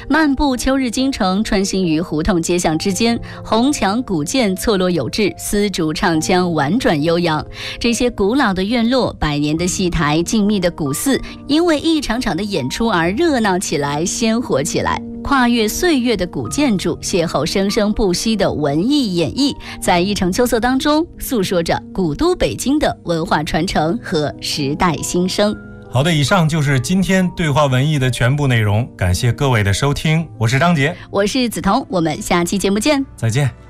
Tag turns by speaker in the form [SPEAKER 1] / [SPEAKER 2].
[SPEAKER 1] 漫步秋日京城，穿行于胡同街巷之间，红墙古建错落有致，丝竹唱腔婉转悠扬。这些古老的院落、百年的戏台、静谧的古寺，因为一场场的演出而热闹起来，鲜活起来。跨越岁月的古建筑，邂逅生生不息的文艺演绎，在一城秋色当中，诉说着古都北京的文化传承和时代新生。
[SPEAKER 2] 好的，以上就是今天对话文艺的全部内容，感谢各位的收听，我是张杰，
[SPEAKER 1] 我是梓潼，我们下期节目见，
[SPEAKER 2] 再见。